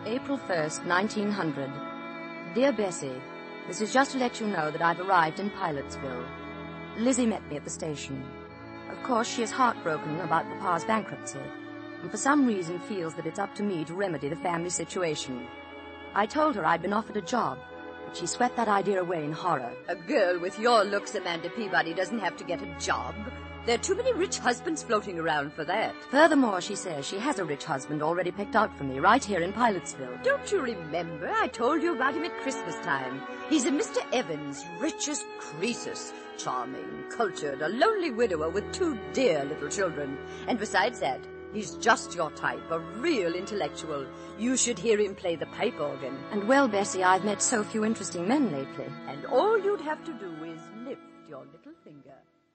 April 1st, 1900. Dear Bessie, this is just to let you know that I've arrived in Pilotsville. Lizzie met me at the station. Of course, she is heartbroken about Papa's bankruptcy, and for some reason feels that it's up to me to remedy the family situation. I told her I'd been offered a job, but she swept that idea away in horror. A girl with your looks, Amanda Peabody, doesn't have to get a job. There are too many rich husbands floating around for that. Furthermore, she says she has a rich husband already picked out for me right here in Pilotsville. Don't you remember? I told you about him at Christmas time. He's a Mr. Evans, rich as Croesus. Charming, cultured, a lonely widower with 2 dear little children. And besides that, he's just your type, a real intellectual. You should hear him play the pipe organ. And well, Bessie, I've met so few interesting men lately. And all you'd have to do is lift your little finger.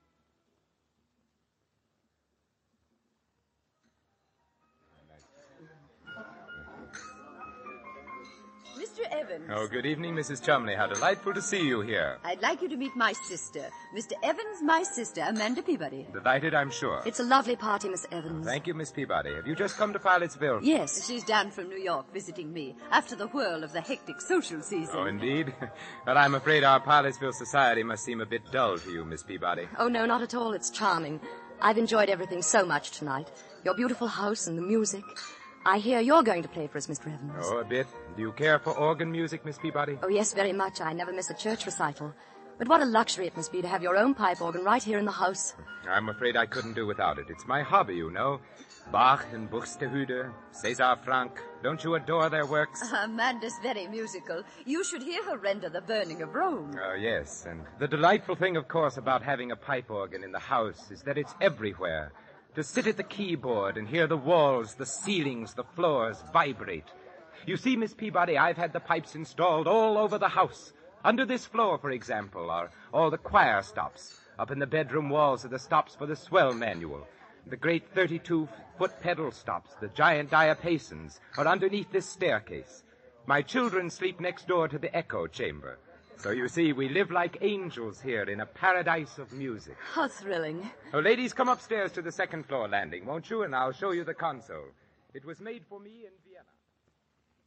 Mr. Evans. Oh, good evening, Mrs. Chumley. How delightful to see you here. I'd like you to meet my sister. Mr. Evans, my sister, Amanda Peabody. Delighted, I'm sure. It's a lovely party, Miss Evans. Thank you, Miss Peabody. Have you just come to Pilotsville? Yes. She's down from New York visiting me after the whirl of the hectic social season. Oh, indeed? Well, I'm afraid our Pilotsville society must seem a bit dull to you, Miss Peabody. Oh, no, not at all. It's charming. I've enjoyed everything so much tonight. Your beautiful house and the music. I hear you're going to play for us, Mr. Evans. Oh, a bit. Do you care for organ music, Miss Peabody? Oh, yes, very much. I never miss a church recital. But what a luxury it must be to have your own pipe organ right here in the house. I'm afraid I couldn't do without it. It's my hobby, you know. Bach and Buxtehude, César Franck. Don't you adore their works? Amanda's very musical. You should hear her render The Burning of Rome. Oh, yes. And the delightful thing, of course, about having a pipe organ in the house is that it's everywhere. To sit at the keyboard and hear the walls, the ceilings, the floors vibrate. You see, Miss Peabody, I've had the pipes installed all over the house. Under this floor, for example, are all the choir stops. Up in the bedroom walls are the stops for the swell manual. The great 32-foot pedal stops, the giant diapasons, are underneath this staircase. My children sleep next door to the echo chamber. So you see, we live like angels here in a paradise of music. How thrilling. Oh, ladies, come upstairs to the second floor landing, won't you? And I'll show you the console. It was made for me in Vienna.